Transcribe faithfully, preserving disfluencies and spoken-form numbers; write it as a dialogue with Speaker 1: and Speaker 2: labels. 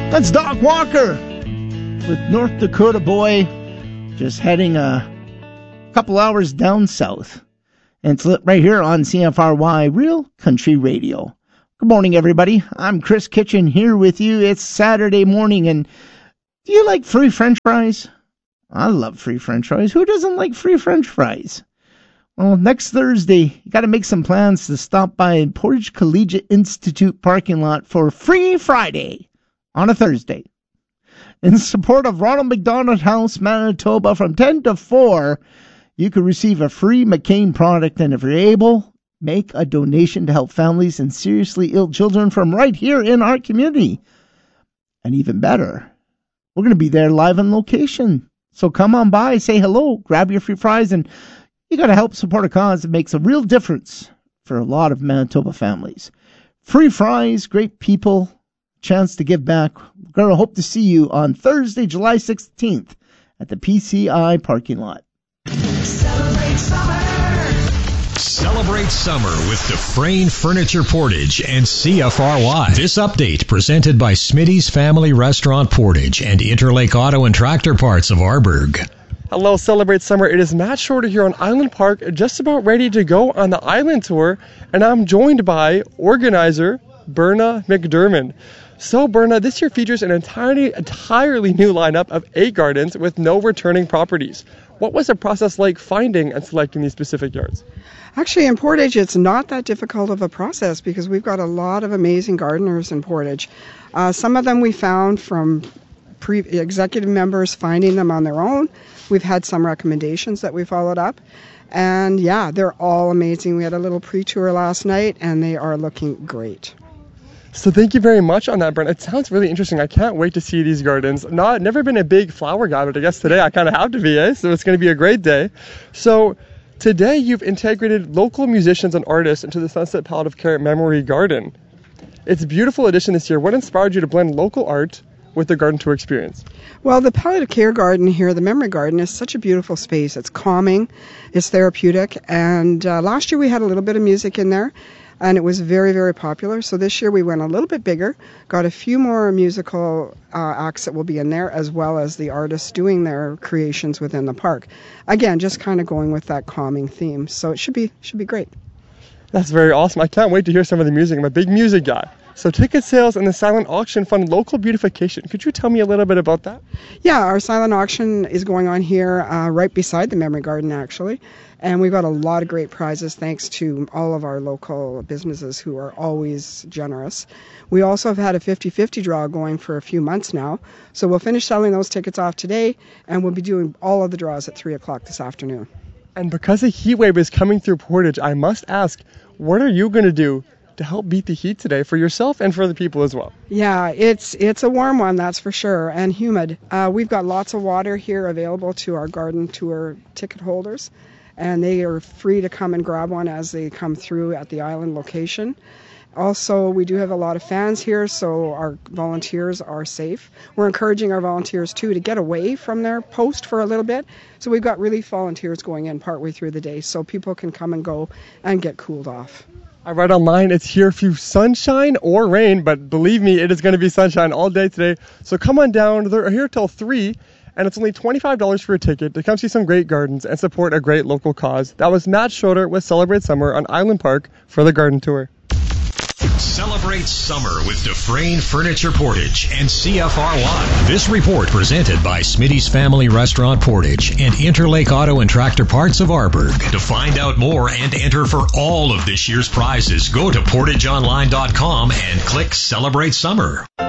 Speaker 1: That's Doc Walker with North Dakota Boy, just heading a couple hours down south. And it's lit right here on C F R Y Real Country Radio. Good morning, everybody. I'm Chris Kitchen here with you. It's Saturday morning, and do you like free French fries? I love free French fries. Who doesn't like free French fries? Well, next Thursday, you got to make some plans to stop by Portage Collegiate Institute parking lot for Free Friday on a Thursday. In support of Ronald McDonald House, Manitoba, from ten to four, you can receive a free McCain product, and if you're able, make a donation to help families and seriously ill children from right here in our community. And even better, we're going to be there live on location. So come on by, say hello, grab your free fries, and you got to help support a cause that makes a real difference for a lot of Manitoba families. Free fries, great people, chance to give back. We're going to hope to see you on Thursday, July sixteenth at the P C I parking lot.
Speaker 2: Celebrate summer! Celebrate summer with Dufresne Furniture Portage and C F R Y. This update presented by Smitty's Family Restaurant Portage and Interlake Auto and Tractor Parts of Arborg.
Speaker 3: Hello, Celebrate Summer. It is Matt Shorter here on Island Park, just about ready to go on the Island Tour, and I'm joined by organizer Berna McDermott. So, Berna, this year features an entirely, entirely new lineup of eight gardens with no returning properties. What was the process like finding and selecting these specific yards?
Speaker 4: Actually, in Portage, it's not that difficult of a process because we've got a lot of amazing gardeners in Portage. Uh, some of them we found from pre- executive members finding them on their own. We've had some recommendations that we followed up. And yeah, they're all amazing. We had a little pre-tour last night, and they are looking great.
Speaker 3: So thank you very much on that, Brent. It sounds really interesting. I can't wait to see these gardens. Not never been a big flower guy, but I guess today I kind of have to be, eh? So it's going to be a great day. So today you've integrated local musicians and artists into the Sunset Palette of Care Memory Garden. It's a beautiful addition this year. What inspired you to blend local art with the garden tour experience?
Speaker 4: Well, the Palette of Care Garden here, the Memory Garden, is such a beautiful space. It's calming, it's therapeutic, and uh, last year we had a little bit of music in there, and it was very, very popular. So this year we went a little bit bigger, got a few more musical uh, acts that will be in there, as well as the artists doing their creations within the park. Again, just kind of going with that calming theme. So it should be should be great.
Speaker 3: That's very awesome. I can't wait to hear some of the music. I'm a big music guy. So ticket sales and the silent auction fund local beautification. Could you tell me a little bit about that?
Speaker 4: Yeah, our silent auction is going on here uh, right beside the Memory Garden, actually. And we've got a lot of great prizes thanks to all of our local businesses who are always generous. We also have had a fifty-fifty draw going for a few months now. So we'll finish selling those tickets off today, and we'll be doing all of the draws at three o'clock this afternoon.
Speaker 3: And because a heat wave is coming through Portage, I must ask, what are you going to do to help beat the heat today for yourself and for the people as well?
Speaker 4: Yeah, it's it's a warm one, that's for sure, and humid. Uh, we've got lots of water here available to our garden tour ticket holders, and they are free to come and grab one as they come through at the island location. Also, we do have a lot of fans here, so our volunteers are safe. We're encouraging our volunteers, too, to get away from their post for a little bit. So we've got relief volunteers going in partway through the day, so people can come and go and get cooled off.
Speaker 3: I read online it's here for sunshine or rain, but believe me, it is going to be sunshine all day today. So come on down. They're here till three, and it's only twenty-five dollars for a ticket to come see some great gardens and support a great local cause. That was Matt Schroeder with Celebrate Summer on Island Park for the garden tour.
Speaker 2: Celebrate summer with Dufresne Furniture Portage and C F R Y. This report presented by Smitty's Family Restaurant Portage and Interlake Auto and Tractor Parts of Arborg. To find out more and enter for all of this year's prizes, go to portage online dot com and click Celebrate Summer.